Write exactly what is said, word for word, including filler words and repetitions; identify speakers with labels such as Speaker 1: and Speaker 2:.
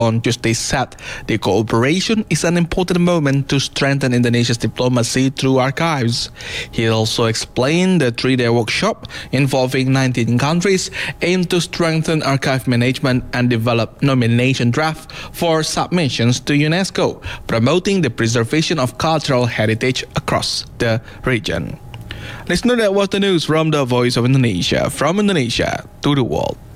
Speaker 1: on Tuesday said the cooperation is an important moment to strengthen Indonesia's diplomacy through archives. He also explained the three-day workshop involving nineteen countries aimed to strengthen archive management and develop nomination draft for submissions to UNESCO, promoting the preservation of cultural heritage across the region. Listener, that was the news from the Voice of Indonesia, from Indonesia to the world.